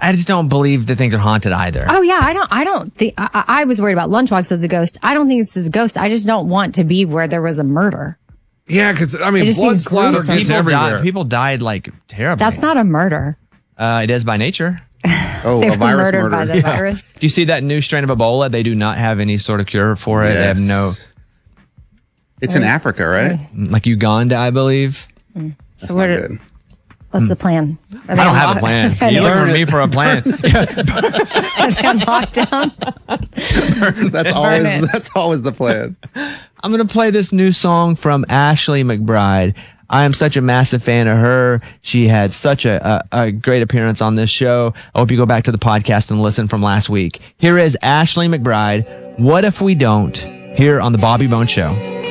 I just don't believe that things are haunted either. Oh yeah, I don't think I was worried about Lunchbox as a ghost. I don't think it's a ghost. I just don't want to be where there was a murder. Yeah, because I mean, It just blood seems splatter gruesome. gets everywhere. People died like terribly. That's not a murder. It is by nature. Oh, They a were virus murdered murder. by the virus. Do you see that new strain of Ebola? They do not have any sort of cure for it. They have no, It's in Africa, right? like Uganda, I believe. That's So not what? good. What's the plan? I don't have a plan. You look for me for a plan. Are they on lockdown? That's always the plan. I'm going to play this new song from Ashley McBride. I am such a massive fan of her. She had such a great appearance on this show. I hope you go back to the podcast and listen from last week. Here is Ashley McBride, What If We Don't, here on The Bobby Bones Show.